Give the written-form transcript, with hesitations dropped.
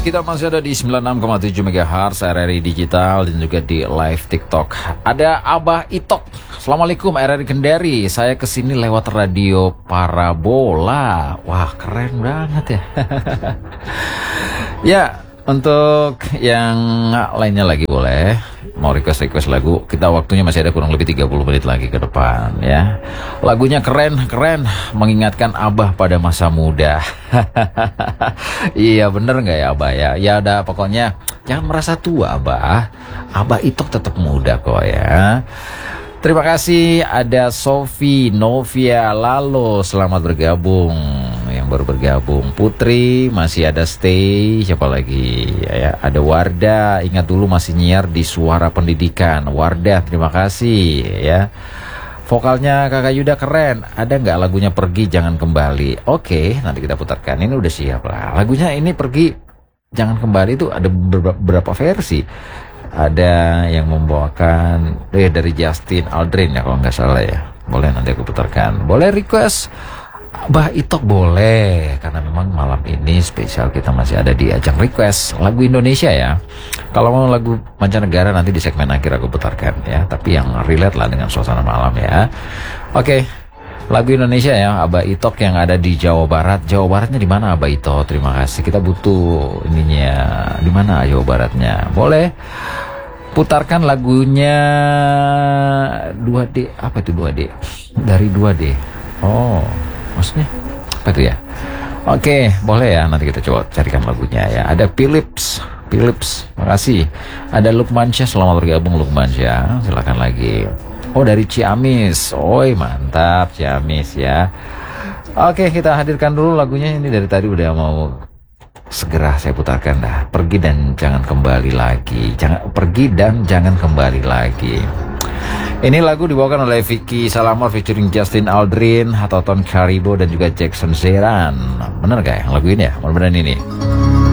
kita masih ada di 96,7 MHz RRI Digital dan juga di live TikTok. Ada Abah Itok. Assalamualaikum RRI Kendari. Saya kesini lewat radio parabola. Wah, keren banget ya. Ya, untuk yang lainnya lagi boleh. Mau request lagu, kita waktunya masih ada kurang lebih 30 menit lagi ke depan ya. Lagunya keren, mengingatkan Abah pada masa muda. Iya bener nggak ya Abah ya? Ya udah pokoknya jangan merasa tua Abah. Abah Itok tetap muda kok ya. Terima kasih ada Sofi, Novia, Lalo, selamat bergabung. Yang baru bergabung Putri, masih ada Stay, siapa lagi ya, ada Wardah, ingat dulu masih nyiar di Suara Pendidikan. Wardah, terima kasih ya. Vokalnya Kakak Yuda keren. Ada nggak lagunya Pergi Jangan Kembali? Oke, nanti kita putarkan. Ini udah siap lah. Lagunya ini Pergi Jangan Kembali itu ada beberapa versi. Ada yang membawakan dari Justin Aldrin ya kalau nggak salah ya. Boleh nanti aku putarkan. Boleh request Bah Itok boleh, karena memang malam ini spesial kita masih ada di ajang request lagu Indonesia ya. Kalau mau lagu mancanegara nanti di segmen akhir aku putarkan ya, tapi yang relate lah dengan suasana malam ya. Oke, lagu Indonesia ya, Abah Itok yang ada di Jawa Barat. Jawa Baratnya di mana Abah Itok? Terima kasih. Kita butuh ininya. Di mana Jawa Baratnya? Boleh putarkan lagunya 2D. Apa itu 2D? Dari 2D. Oh, maksudnya apa itu ya? Oke, boleh ya, nanti kita coba carikan lagunya ya. Ada Philips, makasih. Ada Lukmansyah, selamat bergabung Lukmansyah. Silakan lagi. Oh, dari Ciamis. Oi, mantap Ciamis ya. Oke, kita hadirkan dulu lagunya. Ini dari tadi udah mau segera saya putarkan dah. Pergi dan jangan kembali lagi. Pergi dan jangan kembali lagi. Ini lagu dibawakan oleh Vicky Salamor featuring Justin Aldrin, Hatoton Karibo dan juga Jackson Zeran. Bener gak yang lagu ini ya? Mudah-mudahan ini.